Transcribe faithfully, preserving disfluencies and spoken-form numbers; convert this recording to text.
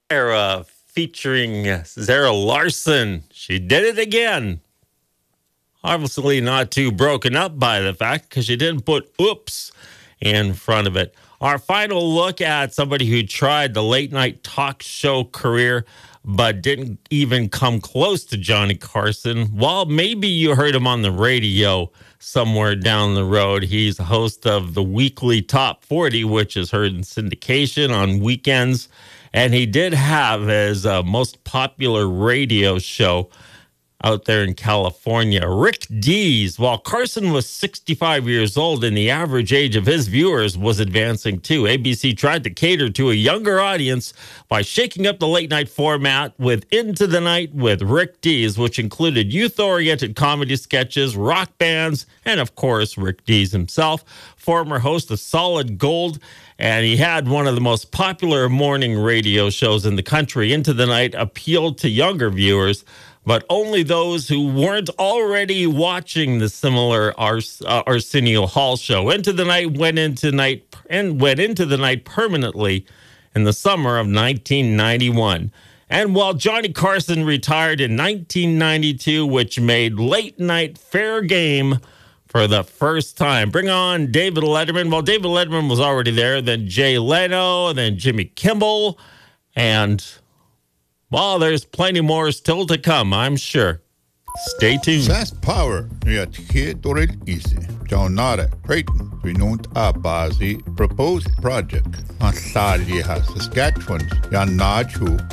Era featuring Zara Larson. She did it again. Obviously not too broken up by the fact because she didn't put oops in front of it. Our final look at somebody who tried the late night talk show career but didn't even come close to Johnny Carson. Well, maybe you heard him on the radio somewhere down the road. He's a host of the weekly Top forty, which is heard in syndication on weekends. And he did have his uh, most popular radio show out there in California, Rick Dees. While Carson was sixty-five years old and the average age of his viewers was advancing too, A B C tried to cater to a younger audience by shaking up the late night format with Into the Night with Rick Dees, which included youth-oriented comedy sketches, rock bands, and of course, Rick Dees himself, former host of Solid Gold. And he had one of the most popular morning radio shows in the country. Into the Night appealed to younger viewers, but only those who weren't already watching the similar Ars- uh, Arsenio Hall show. Into the Night went into night and went into the night permanently in the summer of nineteen ninety-one. And while Johnny Carson retired in nineteen ninety-two, which made late night fair game for the first time. Bring on David Letterman. Well, David Letterman was already there, then Jay Leno, then Jimmy Kimmel, and well, there's plenty more still to come, I'm sure. Stay tuned. Zest Power at Dorel Easy. Jaunara Creighton, Renont Abazi, proposed project on Saliha, Saskatchewan, Yan Najhu,